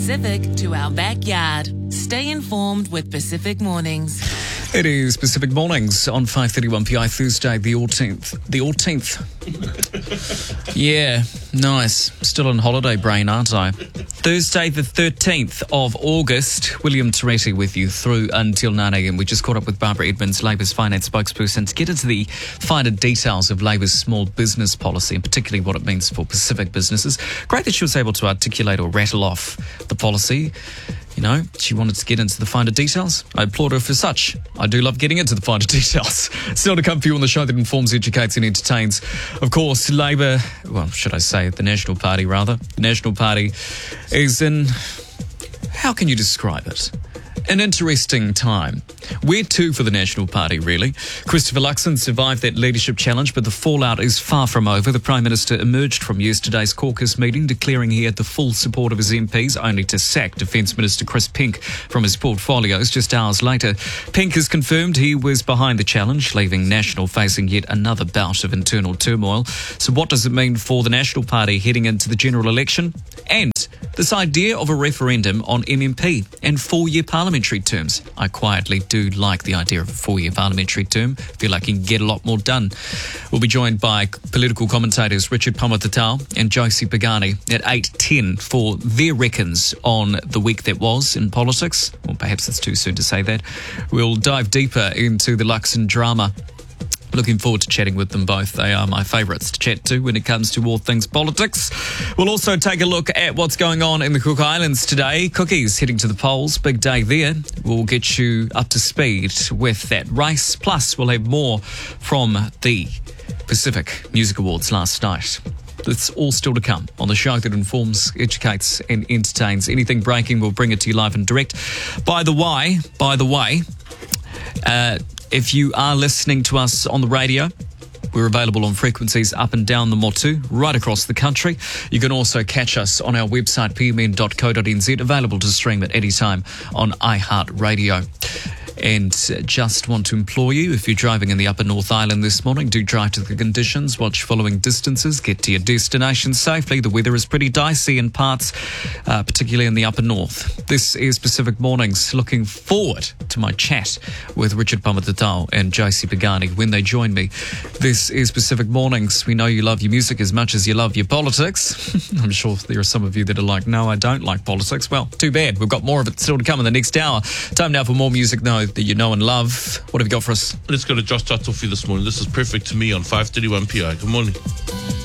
Pacific to our backyard. Stay informed with Pacific Mornings. It is Pacific Mornings on 5:31 PI Thursday, the 18th. The 18th. Yeah, nice. Still on holiday brain, aren't I? Thursday, the 13th of August. William Toretti with you through until 9 a.m. We just caught up with Barbara Edmonds, Labour's finance spokesperson, to get into the finer details of Labour's small business policy and particularly what it means for Pacific businesses. Great that she was able to articulate or rattle off the policy. You know, she wanted to get into the finer details. I applaud her for such. I do love getting into the finer details. Still to come for you on the show that informs, educates and entertains. Of course, Labour, well, should I say the National Party rather. The National Party is in, how can you describe it? An interesting time. Where to for the National Party, really? Christopher Luxon survived that leadership challenge, but the fallout is far from over. The Prime Minister emerged from yesterday's caucus meeting declaring he had the full support of his MPs, only to sack Defence Minister Chris Pink from his portfolios just hours later. Pink has confirmed he was behind the challenge, leaving National facing yet another bout of internal turmoil. So what does it mean for the National Party heading into the general election? And this idea of a referendum on MMP and 4-year parliamentary terms. I quietly do like the idea of a 4-year parliamentary term. Feel like you can get a lot more done. We'll be joined by political commentators Richard Pamathatau and Josie Pagani at 8:10 for their reckons on the week that was in politics. Or perhaps it's too soon to say that. We'll dive deeper into the Luxon drama. Looking forward to chatting with them both. They are my favourites to chat to when it comes to all things politics. We'll also take a look at what's going on in the Cook Islands today. Cookies heading to the polls. Big day there. We'll get you up to speed with that race. Plus, we'll have more from the Pacific Music Awards last night. It's all still to come on the show that informs, educates and entertains. Anything breaking, we'll bring it to you live and direct. By the way, if you are listening to us on the radio, we're available on frequencies up and down the Motu, right across the country. You can also catch us on our website, pmn.co.nz, available to stream at any time on iHeartRadio. And just want to implore you, if you're driving in the Upper North Island this morning, do drive to the conditions, watch following distances, get to your destination safely. The weather is pretty dicey in parts, particularly in the Upper North. This is Pacific Mornings. Looking forward to my chat with Richard Pamathatau and Josie Pagani when they join me. This is Pacific Mornings. We know you love your music as much as you love your politics. I'm sure there are some of you that are like, no, I don't like politics. Well, too bad. We've got more of it still to come in the next hour. Time now for more music now that you know and love. What have you got for us? Let's go to Josh Tattofi this morning. This is Perfect to Me on 5:31 PI. Good morning.